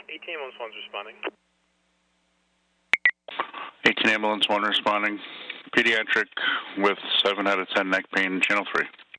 18 ambulance 1's responding. 18 ambulance 1 responding. Pediatric with 7 out of 10 neck pain, channel 3.